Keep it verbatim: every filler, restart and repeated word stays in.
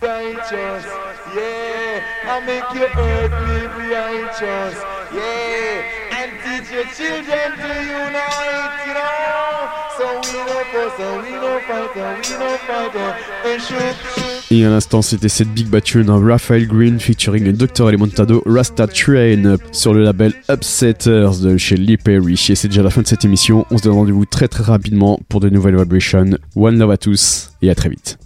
righteous, yeah, I make your earth live righteous, yeah, and teach your children to unite, you know, so we no fuss, so we no fight, we no fight, and shoot. Et à l'instant, c'était cette big battue d'un Raphael Green featuring docteur Elemontado Rasta Train sur le label Upsetters de chez Lee Perry. Et c'est déjà la fin de cette émission. On se donne rendez-vous très très rapidement pour de nouvelles vibrations. One love à tous et à très vite.